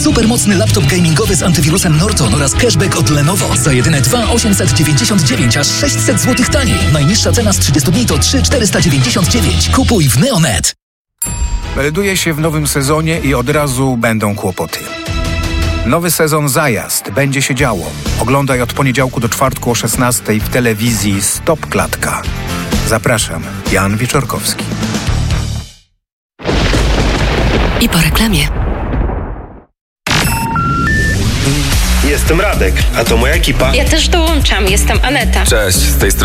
Supermocny laptop gamingowy z antywirusem Norton oraz cashback od Lenovo. Za jedyne 2,899, aż 600 zł taniej. Najniższa cena z 30 dni to 3,499. Kupuj w Neonet. Melduje się w nowym sezonie i od razu będą kłopoty. Nowy sezon Zajazd. Będzie się działo. Oglądaj od poniedziałku do czwartku o 16:00 w telewizji Stop Klatka. Zapraszam, Jan Wieczorkowski. I po reklamie. Jestem Radek, a to moja ekipa. Ja też dołączam, jestem Aneta. Cześć, z tej strony